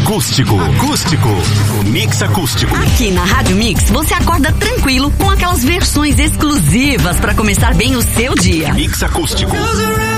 Acústico. Mix acústico. Aqui na Rádio Mix, você acorda tranquilo com aquelas versões exclusivas para começar bem o seu dia. Mix acústico.